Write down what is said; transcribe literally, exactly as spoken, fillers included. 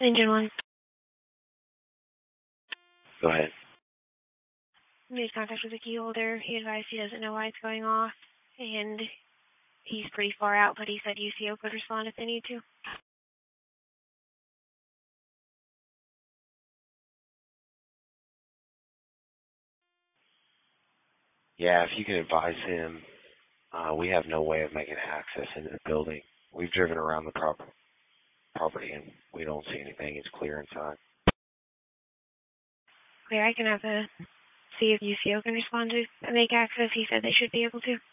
Engine one. Go ahead. Made contact with the key holder. He advised he doesn't know why it's going off, and he's pretty far out, but he said U C O could respond if they need to. Yeah, if you can advise him, uh, we have no way of making access into the building. We've driven around the prop- property, and we don't see anything. It's clear inside. Okay, I can have a see if U C O can respond to make access. He said they should be able to.